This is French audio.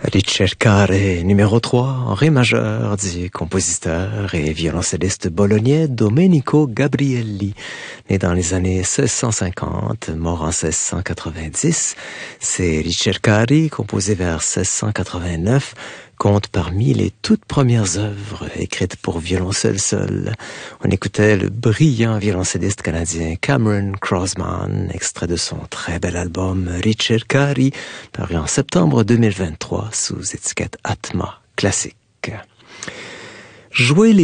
Ricercare numéro 3 en ré majeur du compositeur et violoncelliste bolognais Domenico Gabrielli. Né dans les années 1650, mort en 1690, ces Ricercari, composés vers 1689, compte parmi les toutes premières œuvres écrites pour violoncelle seul. On écoutait le brillant violoncelliste canadien Cameron Crossman, extrait de son très bel album Ricercari, paru en septembre 2023 sous étiquette Atma Classique. Jouer les